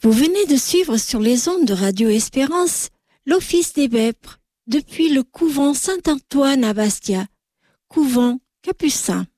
Vous venez de suivre sur les ondes de Radio Espérance l'Office des Vêpres depuis le couvent Saint-Antoine à Bastia, couvent capucin.